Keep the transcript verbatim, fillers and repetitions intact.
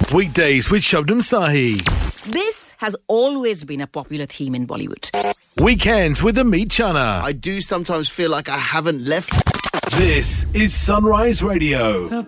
Weekdays with Shabnam Sahi. This has always been a popular theme in Bollywood. Weekends with Amit Chana. I do sometimes feel like I haven't left. This is Sunrise Radio.